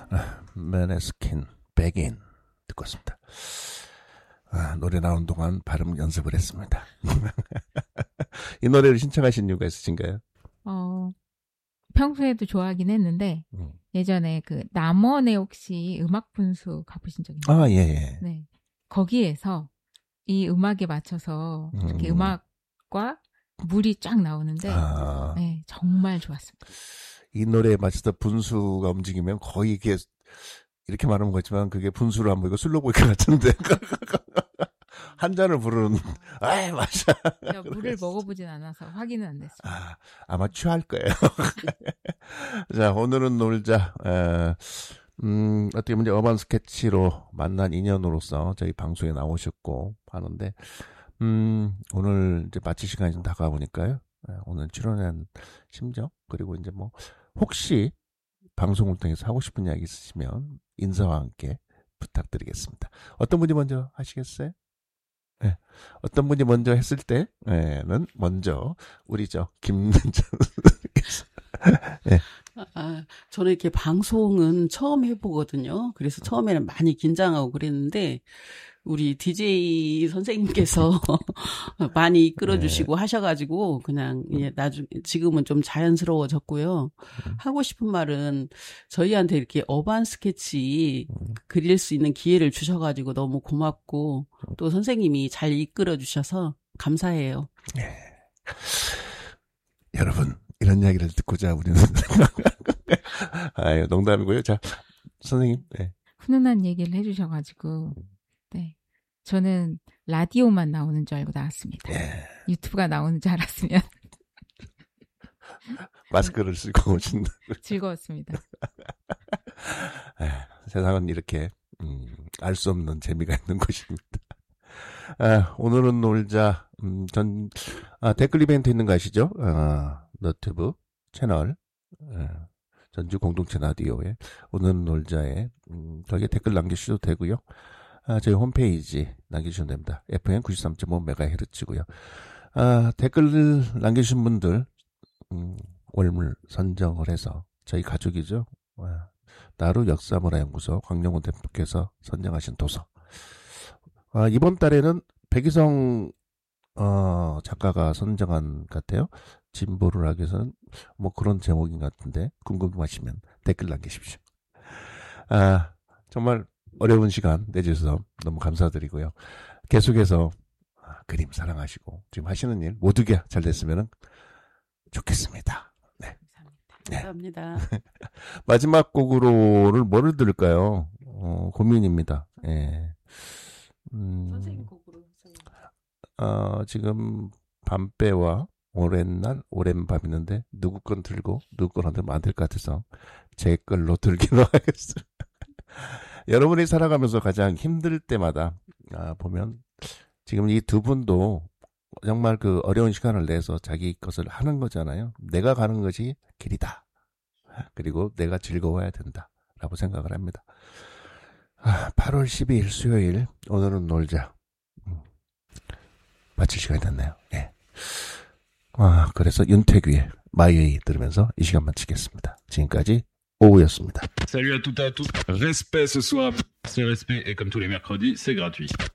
메네스킨 백인 듣고 왔습니다. 노래 나오는 동안 발음 연습을 했습니다. 이 노래를 신청하신 이유가 있으신가요? 평소에도 좋아하긴 했는데 예전에 그 남원에 혹시 음악 분수 가보신 적 있나요? 예. 네. 거기에서 이 음악에 맞춰서 이렇게 음악과 물이 쫙 나오는데 네, 정말 좋았습니다. 이 노래에 맞춰서 분수가 움직이면 거의 이렇게 말하면 그렇지만 그게 분수를 안 보이고 술로 보일 것 같은데 한 잔을 부르는 맞아. 제가 물을 먹어보진 않아서 확인은 안 됐습니다. 아마 취할 거예요. 자, 오늘은 놀자. 어떻게 보면 어반 스케치로 만난 인연으로서 저희 방송에 나오셨고 하는데 오늘 이제 마칠 시간이 좀 다가오니까요. 오늘 출연한 심정 그리고 이제 뭐 혹시 방송을 통해서 하고 싶은 이야기 있으시면 인사와 함께 부탁드리겠습니다. 어떤 분이 먼저 하시겠어요? 네. 어떤 분이 먼저 했을 때는 먼저 우리 김는정 네. 저는 이렇게 방송은 처음 해보거든요. 그래서 처음에는 많이 긴장하고 그랬는데 우리 DJ 선생님께서 많이 이끌어주시고 하셔가지고 그냥 지금은 좀 자연스러워졌고요. 하고 싶은 말은 저희한테 이렇게 어반 스케치 그릴 수 있는 기회를 주셔가지고 너무 고맙고 또 선생님이 잘 이끌어주셔서 감사해요. 네. 여러분 이런 이야기를 듣고자 우리는 농담이고요. 자, 선생님. 네. 훈훈한 얘기를 해주셔가지고 네. 저는 라디오만 나오는 줄 알고 나왔습니다. 유튜브가 나오는 줄 알았으면. 마스크를 쓰고 오신다. 즐거웠습니다. 세상은 이렇게 알 수 없는 재미가 있는 곳입니다. 오늘은 놀자. 댓글 이벤트 있는 거 아시죠? 너튜브 채널 전주 공동체 라디오에 오늘은 놀자에 거기에 댓글 남기셔도 되고요. 저희 홈페이지 남겨주시면 됩니다. FM 93.5MHz고요. 댓글 남겨주신 분들 월물 선정을 해서 저희 가족이죠. 나루 역사문화연구소 광영훈 대표께서 선정하신 도서. 이번 달에는 백이성 작가가 선정한 것 같아요. 진보를 하기 위해서는 뭐 그런 제목인 것 같은데 궁금하시면 댓글 남기십시오. 정말 어려운 시간 내주셔서 너무 감사드리고요. 계속해서 그림 사랑하시고 지금 하시는 일 모두가 잘 됐으면 좋겠습니다. 네. 감사합니다. 마지막 곡으로를 뭐를 들을까요? 고민입니다. 예. 선생님 곡으로. 지금 밤배와 오랜 날 오랜 밤 있는데 누구 건 들고 누구 건 들면 안 될 것 같아서 제 걸로 들기로 하겠습니다. 여러분이 살아가면서 가장 힘들 때마다 보면 지금 이 두 분도 정말 그 어려운 시간을 내서 자기 것을 하는 거잖아요. 내가 가는 것이 길이다. 그리고 내가 즐거워야 된다라고 생각을 합니다. 8월 12일 수요일 오늘은 놀자. 마칠 시간이 됐네요. 예. 그래서 윤태규의 마이웨이 들으면서 이 시간 마치겠습니다. 지금까지 오우였습니다. Salut à toutes et à tous. Respect ce soir. C'est respect et comme tous les mercredis, c'est gratuit.